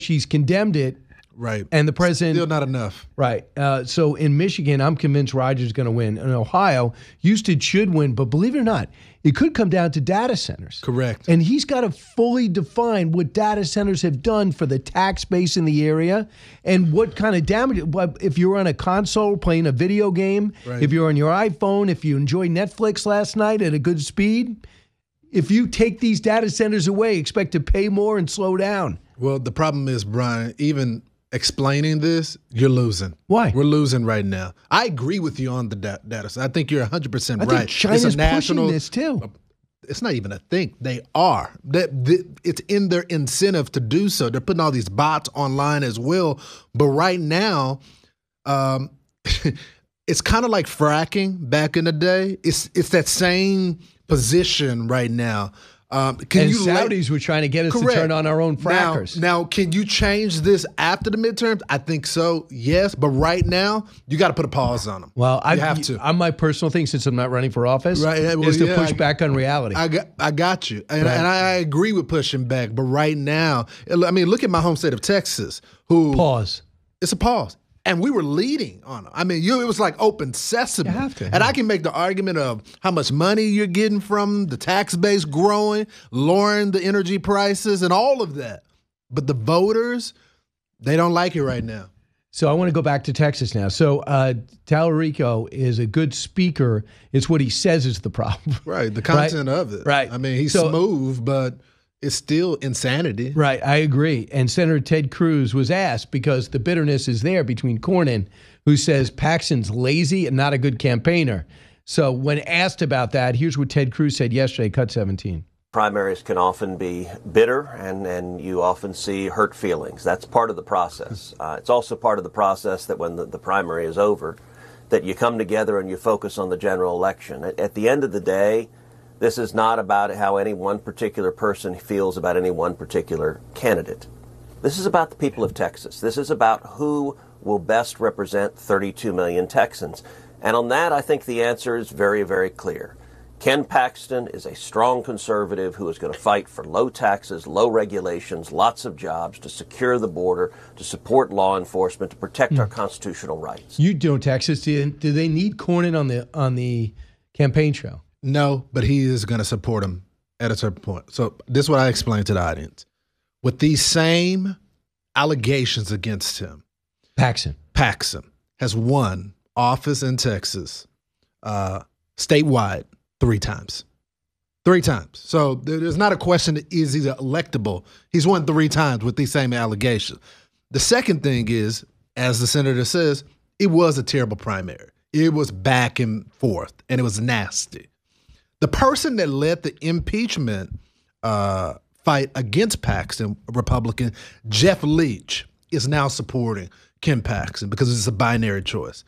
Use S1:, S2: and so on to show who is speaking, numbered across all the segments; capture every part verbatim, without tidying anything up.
S1: she's condemned it.
S2: Right.
S1: And the president.
S2: Still not enough.
S1: Right. Uh, so in Michigan, I'm convinced Rogers is going to win. In Ohio, Houston should win. But believe it or not, it could come down to data centers.
S2: Correct.
S1: And he's got to fully define what data centers have done for the tax base in the area and what kind of damage. If you're on a console playing a video game,
S2: right.
S1: if you're on your iPhone, if you enjoy Netflix last night at a good speed, if you take these data centers away, expect to pay more and slow down.
S2: Well, the problem is, Brian, even explaining this, you're losing.
S1: Why?
S2: We're losing right now. I agree with you on the da- data. I think you're one hundred percent
S1: I
S2: right.
S1: think China's
S2: it's a national,
S1: pushing this too.
S2: It's not even a thing. They are. That they, it's in their incentive to do so. They're putting all these bots online as well. But right now, um, it's kind of like fracking back in the day. It's it's that same position right now. Um, can
S1: and
S2: you
S1: Saudis
S2: la-
S1: were trying to get us
S2: Correct.
S1: to turn on our own frackers.
S2: Now, now, can you change this after the midterms? I think so, yes. But right now, you got to put a pause on them.
S1: Well, I
S2: you have to.
S1: On my personal thing, since I'm not running for office,
S2: right, well,
S1: is to
S2: yeah,
S1: push
S2: I,
S1: back on reality.
S2: I got, I got you, and,
S1: right.
S2: and I agree with pushing back. But right now, I mean, look at my home state of Texas. Who
S1: pause?
S2: It's a pause. And we were leading on them. I mean, you, it was like open sesame.
S1: You have to.
S2: And yeah. I can make the argument of how much money you're getting from the tax base growing, lowering the energy prices, and all of that. But the voters, they don't like it right now.
S1: So I want to go back to Texas now. So uh, Tallarico is a good speaker. It's what he says is the problem.
S2: Right, the content
S1: right?
S2: of it.
S1: Right.
S2: I mean, he's
S1: so,
S2: smooth, but it's still insanity.
S1: Right, I agree. And Senator Ted Cruz was asked, because the bitterness is there between Cornyn, who says Paxton's lazy and not a good campaigner. So when asked about that, here's what Ted Cruz said yesterday, cut seventeen.
S3: Primaries can often be bitter, and, and you often see hurt feelings. That's part of the process. Uh, it's also part of the process that when the, the primary is over, that you come together and you focus on the general election. At, at the end of the day, this is not about how any one particular person feels about any one particular candidate. This is about the people of Texas. This is about who will best represent thirty-two million Texans. And on that, I think the answer is very, very clear. Ken Paxton is a strong conservative who is going to fight for low taxes, low regulations, lots of jobs, to secure the border, to support law enforcement, to protect mm. our constitutional rights.
S1: You do Texas. Do, do they need Cornyn on the on the campaign trail?
S2: No, but he is going to support him at a certain point. So this is what I explained to the audience. With these same allegations against him,
S1: Paxton.
S2: Paxton has won office in Texas uh, statewide three times. Three times. So there's not a question that is he electable. He's won three times with these same allegations. The second thing is, as the senator says, it was a terrible primary. It was back and forth, and it was nasty. The person that led the impeachment uh, fight against Paxton, Republican, Jeff Leach, is now supporting Ken Paxton because it's a binary choice.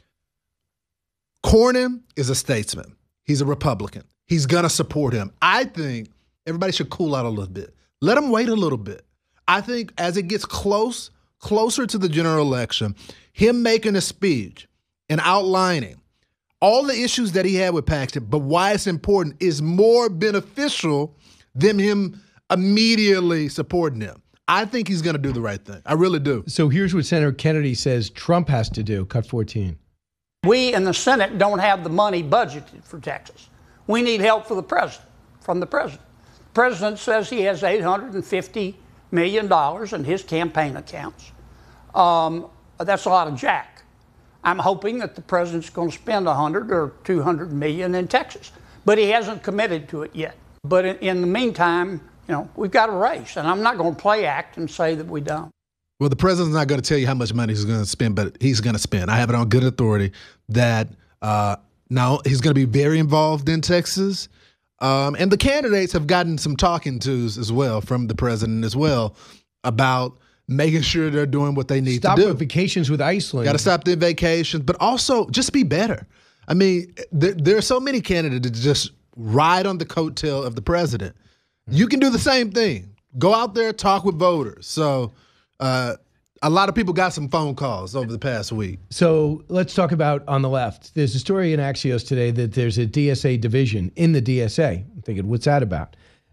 S2: Cornyn is a statesman. He's a Republican. He's going to support him. I think everybody should cool out a little bit. Let him wait a little bit. I think as it gets close, closer to the general election, him making a speech and outlining all the issues that he had with Paxton, but why it's important, is more beneficial than him immediately supporting him. I think he's going to do the right thing. I really do.
S1: So here's what Senator Kennedy says Trump has to do. Cut fourteen.
S4: We in the Senate don't have the money budgeted for Texas. We need help for the president, from the president. The president says he has eight hundred fifty million dollars in his campaign accounts. Um, that's a lot of jack. I'm hoping that the president's going to spend one hundred or two hundred million in Texas, but he hasn't committed to it yet. But in, in the meantime, you know, we've got a race, and I'm not going to play act and say that we don't.
S2: Well, the president's not going to tell you how much money he's going to spend, but he's going to spend. I have it on good authority that uh, now he's going to be very involved in Texas. Um, and the candidates have gotten some talking tos as well from the president as well about making sure they're doing what they need
S1: stop
S2: to do.
S1: Stop vacations with Iceland.
S2: Got to stop their vacations, but also just be better. I mean, there, there are so many candidates that just ride on the coattail of the president. You can do the same thing. Go out there, talk with voters. So uh, a lot of people got some phone calls over the past week.
S1: So let's talk about on the left. There's a story in Axios today that there's a D S A division in the D S A. I'm thinking, what's that about?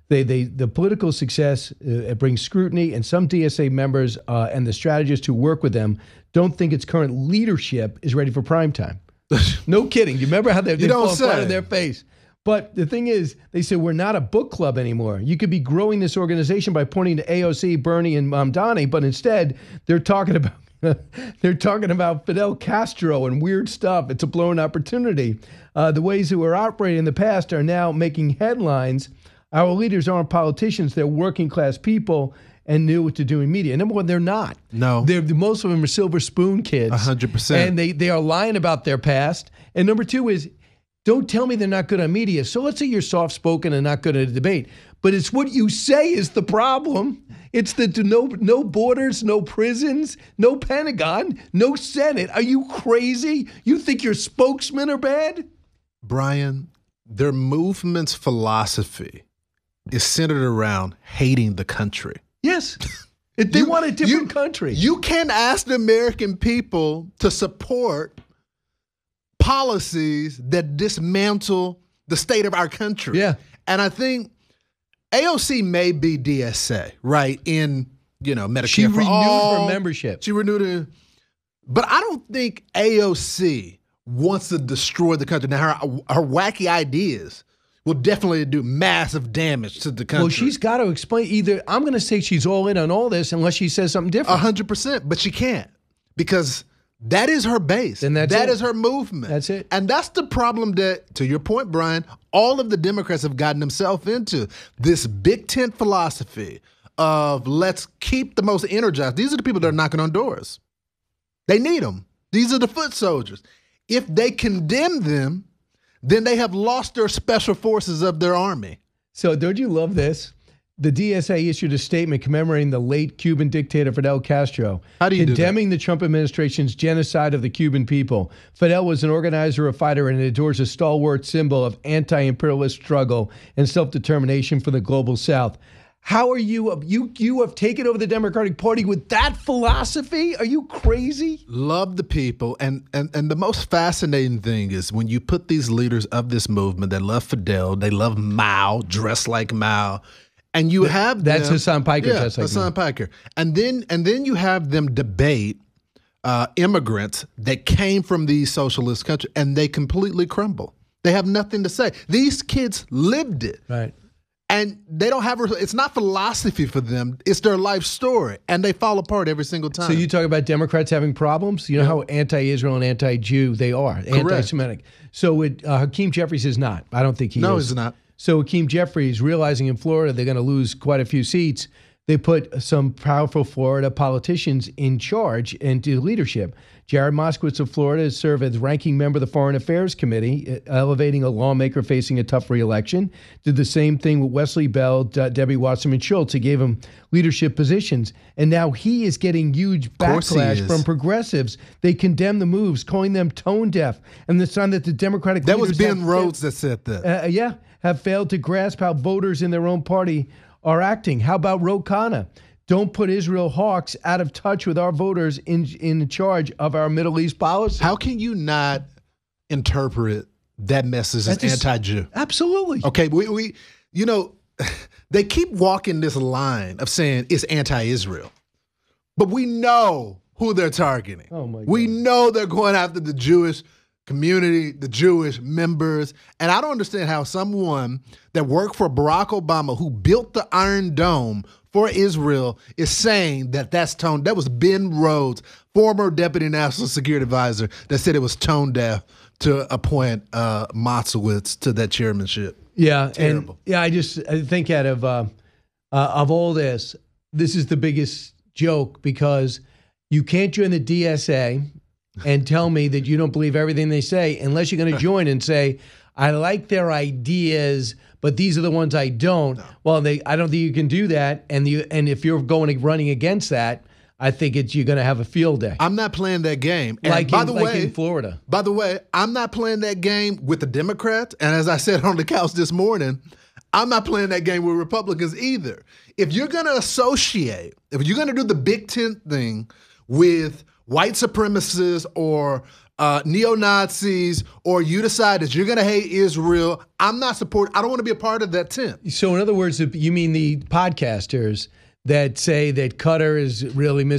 S1: They, they, the political success uh, it brings scrutiny, and some D S A members uh, and the strategists who work with them don't think its current leadership is ready for prime time. No kidding. You remember how they, they fall flat on their face? But the thing is, they said, we're not a book club anymore. You could be growing this organization by pointing to A O C, Bernie, and Mamdani, but instead they're talking about they're talking about Fidel Castro and weird stuff. It's a blown opportunity. Uh, the ways that were operating in the past are now making headlines. Our leaders aren't politicians. They're working class people and knew what to do in media. Number one, they're not.
S2: No.
S1: They're, most of them are silver spoon kids.
S2: one hundred percent.
S1: And they, they are lying about their past. And number two is, don't tell me they're not good on media. So let's say you're soft-spoken and not good at a debate. But it's what you say is the problem. It's the no, no borders, no prisons, no Pentagon, no Senate. Are you crazy? You think your spokesmen are bad?
S2: Brian, their movement's philosophy is centered around hating the country.
S1: Yes. If they
S2: You-
S1: want a different
S2: you-
S1: country.
S2: You can't ask the American people to support policies that dismantle the state of our country.
S1: Yeah.
S2: And I think A O C may be D S A, right, in, you know, Medicare
S1: She
S2: for
S1: renewed
S2: all.
S1: her membership.
S2: She renewed it. But I don't think A O C wants to destroy the country. Now, her, her wacky ideas will definitely do massive damage to the country.
S1: Well, she's got to explain. Either I'm going to say she's all in on all this unless she says something
S2: A
S1: different.
S2: hundred percent, but she can't because that is her base.
S1: Then that's
S2: That
S1: it.
S2: is her movement.
S1: That's it.
S2: And that's the problem that, to your point, Brian, all of the Democrats have gotten themselves into. This big tent philosophy of let's keep the most energized. These are the people that are knocking on doors. They need them. These are the foot soldiers. If they condemn them, then they have lost their special forces of their army.
S1: So don't you love this? The D S A issued a statement commemorating the late Cuban dictator Fidel Castro,
S2: How do you do that?
S1: condemning the Trump administration's genocide of the Cuban people. Fidel was an organizer, a fighter, and adores a stalwart symbol of anti-imperialist struggle and self-determination for the global South. How are you? You you have taken over the Democratic Party with that philosophy? Are you crazy?
S2: Love the people. And, and and the most fascinating thing is when you put these leaders of this movement that love Fidel, they love Mao, dress like Mao, and you have
S1: That's
S2: them,
S1: Hassan Piker,
S2: yeah,
S1: dressed like
S2: Hassan Piker. And then and then you have them debate uh, immigrants that came from these socialist countries, and they completely crumble. They have nothing to say. These kids lived it.
S1: Right.
S2: And they don't have, it's not philosophy for them. It's their life story. And they fall apart every single time.
S1: So you talk about Democrats having problems. You know how anti-Israel and anti-Jew they are, anti-Semitic. So it, uh, Hakeem Jeffries is not. I don't think he
S2: No,
S1: is.
S2: he's not.
S1: So Hakeem Jeffries, realizing in Florida they're going to lose quite a few seats, they put some powerful Florida politicians in charge into leadership. Jared Moskowitz of Florida has served as ranking member of the Foreign Affairs Committee, elevating a lawmaker facing a tough re-election. Did the same thing with Wesley Bell, De- Debbie Wasserman Schultz. He gave him leadership positions. And now he is getting huge
S2: course he
S1: backlash
S2: is.
S1: from progressives. They condemn the moves, calling them tone deaf. And the sign that the Democratic
S2: That was
S1: leaders
S2: Ben
S1: have-
S2: Rhodes that said that.
S1: uh, yeah, have failed to grasp how voters in their own party are acting. How about Ro Khanna? Don't put Israel hawks out of touch with our voters in in charge of our Middle East policy.
S2: How can you not interpret that message as
S1: That's just-
S2: anti-Jew?
S1: Absolutely.
S2: Okay, we, we, you know, they keep walking this line of saying it's anti-Israel, but we know who they're targeting.
S1: Oh, my
S2: We
S1: God.
S2: know they're going after the Jewish community, the Jewish members, and I don't understand how someone that worked for Barack Obama, who built the Iron Dome for Israel, is saying that that's tone. That was Ben Rhodes, former Deputy National Security Advisor, that said it was tone deaf to appoint uh, Moskowitz to that chairmanship.
S1: Yeah,
S2: Terrible.
S1: and yeah, I just I think out of uh, uh, of all this, this is the biggest joke because you can't join the D S A and tell me that you don't believe everything they say unless you're going to join and say, I like their ideas, but these are the ones I don't. No. Well, they I don't think you can do that, and you and if you're going running against that, I think it's you're going to have a field day.
S2: I'm not playing that game. And
S1: like
S2: by
S1: in,
S2: the
S1: like
S2: way,
S1: in Florida.
S2: By the way, I'm not playing that game with the Democrats. And as I said on the couch this morning, I'm not playing that game with Republicans either. If you're going to associate, if you're going to do the Big Tent thing with white supremacists or uh, neo-Nazis, or you decide that you're going to hate Israel, I'm not support. I don't want to be a part of that tent.
S1: So in other words, if you mean the podcasters that say that Qatar is really